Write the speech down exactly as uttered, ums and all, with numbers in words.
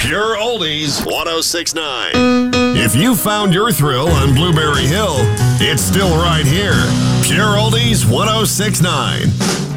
Pure Oldies one oh six point nine. If you found your thrill on Blueberry Hill, it's still right here. Pure Oldies one oh six point nine.